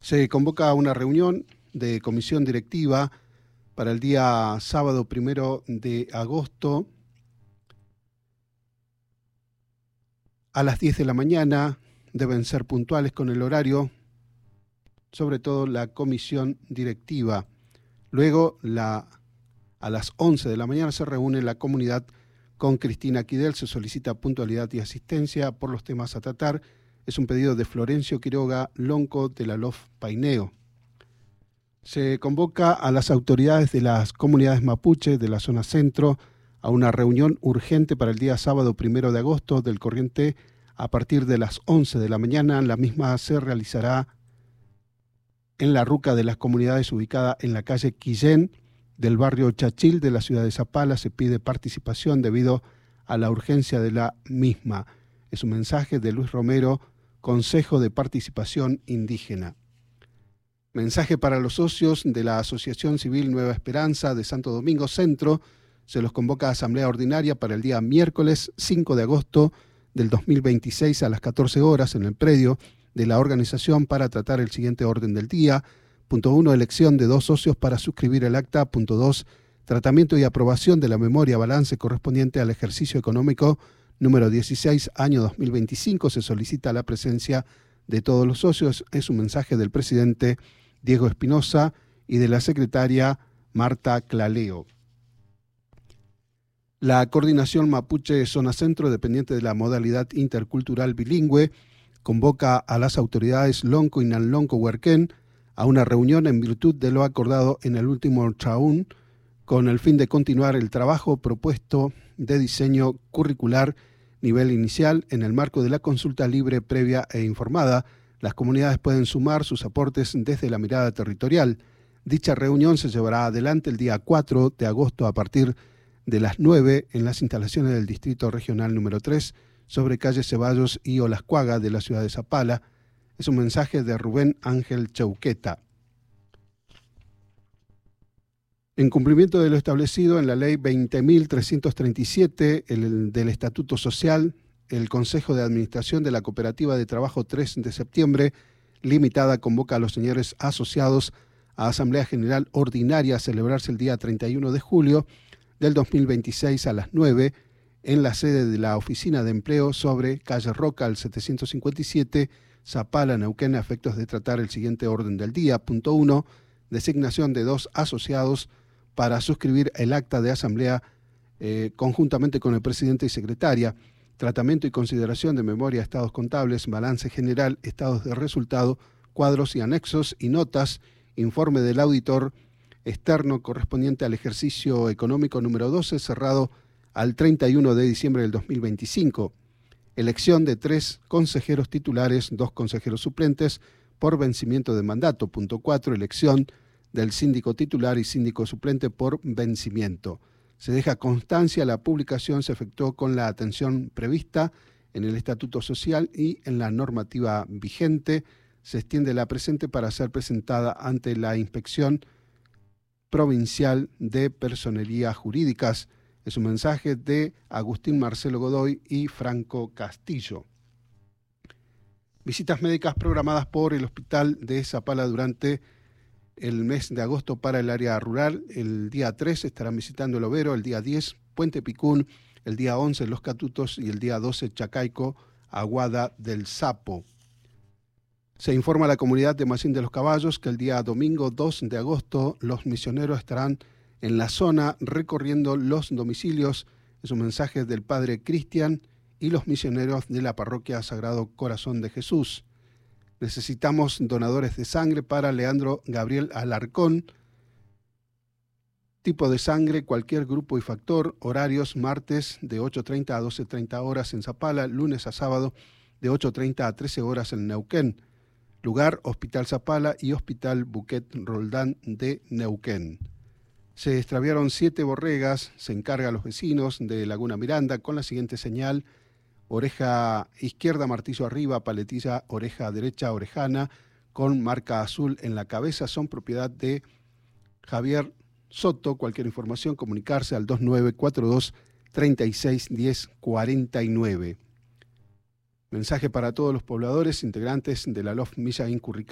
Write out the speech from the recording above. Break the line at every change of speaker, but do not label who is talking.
Se convoca a una reunión de comisión directiva para el día sábado 1 de agosto a las 10 de la mañana. Deben ser puntuales con el horario, sobre todo la comisión directiva. Luego, a las 11 de la mañana se reúne la comunidad con Cristina Kidel. Se solicita puntualidad y asistencia por los temas a tratar. Es un pedido de Florencio Quiroga Lonco de la LOF Paineo. Se convoca a las autoridades de las comunidades mapuche de la zona centro a una reunión urgente para el día sábado 1 de agosto del corriente a partir de las 11 de la mañana. La misma se realizará en la ruca de las comunidades ubicada en la calle Quillén del barrio Chachil de la ciudad de Zapala. Se pide participación debido a la urgencia de la misma. Es un mensaje de Luis Romero, Consejo de Participación Indígena. Mensaje para los socios de la Asociación Civil Nueva Esperanza de Santo Domingo Centro. Se los convoca a asamblea ordinaria para el día miércoles 5 de agosto del 2026 a las 14 horas en el predio de la organización para tratar el siguiente orden del día. Punto 1, elección de 2 socios para suscribir el acta. Punto 2, tratamiento y aprobación de la memoria balance correspondiente al ejercicio económico número 16, año 2025. Se solicita la presencia de todos los socios. Es un mensaje del presidente Diego Espinosa y de la secretaria Marta Claleo. La Coordinación Mapuche Zona Centro, dependiente de la modalidad intercultural bilingüe, convoca a las autoridades Lonco y Nanlonco Huerquén a una reunión en virtud de lo acordado en el último Chaún, con el fin de continuar el trabajo propuesto de diseño curricular nivel inicial en el marco de la consulta libre, previa e informada. Las comunidades pueden sumar sus aportes desde la mirada territorial. Dicha reunión se llevará adelante el día 4 de agosto a partir de las 9 en las instalaciones del Distrito Regional número 3, sobre calle Ceballos y Olascuaga de la ciudad de Zapala. Es un mensaje de Rubén Ángel Chauqueta. En cumplimiento de lo establecido en la Ley 20.337 del Estatuto Social, el Consejo de Administración de la Cooperativa de Trabajo 3 de septiembre, limitada, convoca a los señores asociados a Asamblea General Ordinaria a celebrarse el día 31 de julio del 2026 a las 9 en la sede de la Oficina de Empleo sobre calle Roca, al 757, Zapala, Neuquén, a efectos de tratar el siguiente orden del día. Punto 1, designación de 2 asociados para suscribir el acta de asamblea conjuntamente con el presidente y secretaria. Tratamiento y consideración de memoria, estados contables, balance general, estados de resultado, cuadros y anexos y notas, informe del auditor externo correspondiente al ejercicio económico número 12, cerrado al 31 de diciembre del 2025. Elección de 3 consejeros titulares, 2 consejeros suplentes por vencimiento de mandato. Punto 4, elección del síndico titular y síndico suplente por vencimiento. Se deja constancia, la publicación se efectuó con la atención prevista en el Estatuto Social y en la normativa vigente. Se extiende la presente para ser presentada ante la Inspección Provincial de Personerías Jurídicas. Es un mensaje de Agustín Marcelo Godoy y Franco Castillo. Visitas médicas programadas por el Hospital de Zapala durante el mes de agosto para el área rural. El día 3 estarán visitando El Overo, el día 10 Puente Picún, el día 11 Los Catutos y el día 12 Chacaico, Aguada del Sapo. Se informa a la comunidad de Machín de los Caballos que el día domingo 2 de agosto los misioneros estarán en la zona recorriendo los domicilios. Es un mensaje del padre Cristian y los misioneros de la parroquia Sagrado Corazón de Jesús. Necesitamos donadores de sangre para Leandro Gabriel Alarcón. Tipo de sangre, cualquier grupo y factor. Horarios, martes de 8:30 a 12:30 horas en Zapala, lunes a sábado de 8:30 a 13 horas en Neuquén. Lugar, Hospital Zapala y Hospital Buquet Roldán de Neuquén. Se extraviaron 7 borregas, se encarga a los vecinos de Laguna Miranda con la siguiente señal: oreja izquierda, martillo arriba, paletilla, oreja derecha, orejana, con marca azul en la cabeza. Son propiedad de Javier Soto. Cualquier información, comunicarse al 2942 361049. Mensaje para todos los pobladores integrantes de la LOF Milla Incurricá.